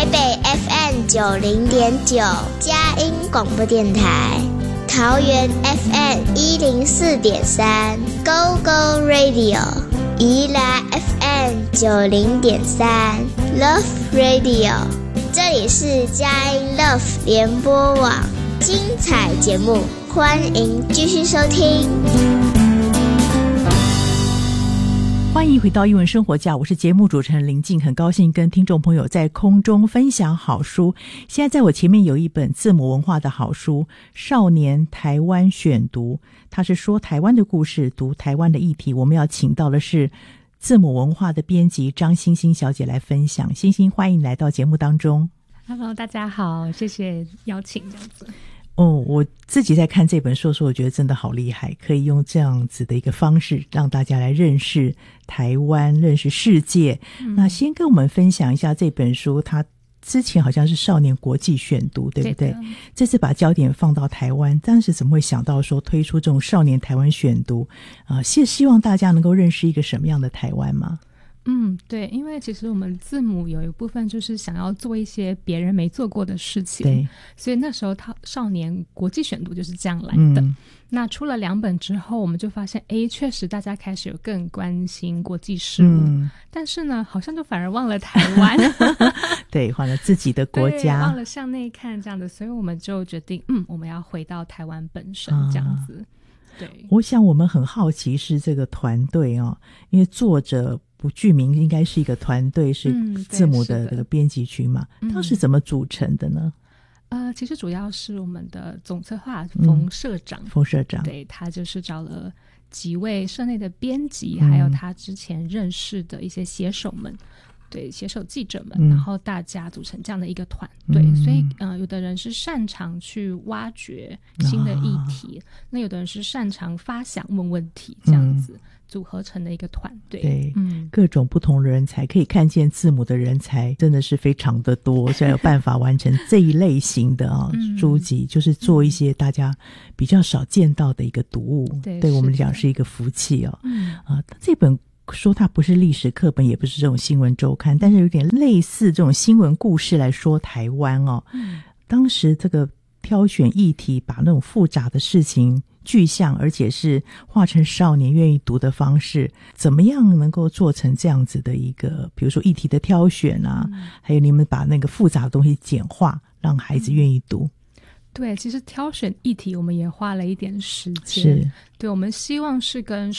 北 FM90.9 佳音广播电台，桃园 FM104.3 Go Go Radio， 宜兰 FM90.3 Love Radio， 这里是佳音 Love 联播网，精彩节目欢迎继续收听。 欢迎回到英文生活家，我是节目主持人林静，很高兴跟听众朋友在空中分享好书。现在在我前面有一本字母文化的好书《少年台湾选读》，它是说台湾的故事，读台湾的议题。我们要请到的是字母文化的编辑张欣欣小姐来分享。欣欣，欢迎来到节目当中。 Hello， 大家好，谢谢邀请这样子。 我自己在看这本书的时候，我觉得真的好厉害，可以用这样子的一个方式让大家来认识台湾，认识世界。那先跟我们分享一下这本书，它之前好像是少年国际选读，对不对？这次把焦点放到台湾，当时怎么会想到说推出这种少年台湾选读？是希望大家能够认识一个什么样的台湾吗？ 对，因为其实我们字母有一部分就是想要做一些别人没做过的事情， 对， 所以那时候少年国际选读就是这样来的。那出了2本之后，我们就发现确实大家开始有更关心国际事务，但是呢好像就反而忘了台湾对，忘了自己的国家， 忘了向内看这样的，所以我们就决定我们要回到台湾本身这样子。对， 我想我们很好奇是这个团队因为作者不具名，应该是一个团队，是字母的这个编辑群嘛，当时怎么组成的呢？ 其实主要是我们的总策划冯社长，对，他就是找了几位社内的编辑，还有他之前认识的一些写手们，对，写手记者们，然后大家组成这样的一个团队。所以有的人是擅长去挖掘新的议题，那有的人是擅长发想问问题，这样子组合成的一个团队。 对，各种不同的人才，可以看见字母的人才真的是非常的多，所以有办法完成这一类型的书籍，就是做一些大家比较少见到的一个读物，对我们来讲是一个福气这本说它不是历史课本，也不是这种新闻周刊，但是有点类似这种新闻故事来说台湾当时这个挑选议题，把那种复杂的事情具象，而且是画成少年愿意读的方式，怎么样能够做成这样子的一个，比如说议题的挑选还有你们把那个复杂的东西简化，让孩子愿意读。 对，其实挑选议题我们也花了一点时间，对，我们希望是跟